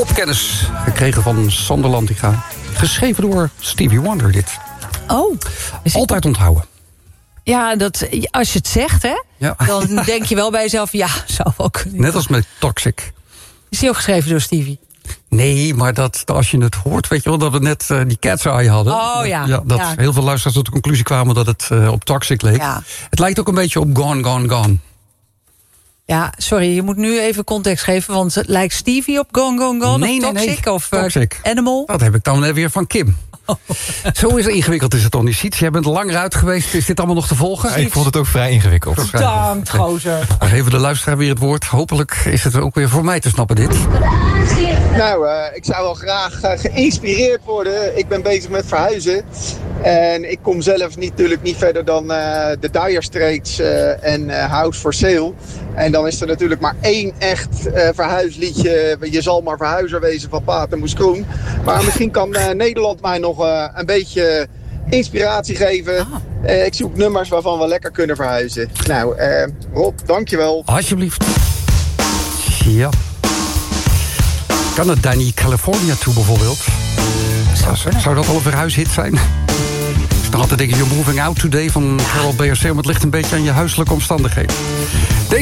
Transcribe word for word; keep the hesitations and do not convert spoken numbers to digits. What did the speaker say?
Popkennis gekregen van Sander Lantinga. Geschreven door Stevie Wonder, dit. Oh. Altijd onthouden. Ja, dat, als je het zegt, hè, ja. dan denk je wel bij jezelf, ja, zou wel kunnen. Net als met Toxic. Is die ook geschreven door Stevie? Nee, maar dat, als je het hoort, weet je wel, dat we net uh, die Cat's Eye hadden. Oh ja. ja dat ja. heel veel luisteraars tot de conclusie kwamen dat het uh, op Toxic leek. Ja. Het lijkt ook een beetje op Gone, Gone, Gone. Ja, sorry, je moet nu even context geven, want het lijkt Stevie op Gone, Gone, Gone? Nee, of nee, Toxic? nee. Of uh, Toxic. Animal? Dat heb ik dan weer van Kim. Oh. Zo is het ingewikkeld, is het toch niet, Siets? Jij bent langer uit geweest, is dit allemaal nog te volgen? Ja, ik vond het ook vrij ingewikkeld. Bedankt, gozer. Dan geven we de luisteraar weer het woord. Hopelijk is het ook weer voor mij te snappen, dit. Nou, uh, ik zou wel graag uh, geïnspireerd worden. Ik ben bezig met verhuizen. En ik kom zelf niet, natuurlijk niet verder dan uh, de Dire Straits uh, en uh, House for Sale. En dan is er natuurlijk maar één echt uh, verhuisliedje. Je zal maar verhuizer wezen van Pater Moes Kroen. Maar misschien kan uh, Nederland mij nog uh, een beetje inspiratie geven. Ah. Uh, ik zoek nummers waarvan we lekker kunnen verhuizen. Nou, uh, Rob, dankjewel. Alsjeblieft. Ja. Kan het Danny California toe bijvoorbeeld? Zou, zou dat al een verhuishit zijn? Ik nog altijd denken, You're Moving Out Today van Carol B R C, maar het ligt een beetje aan je huiselijke omstandigheden. Deze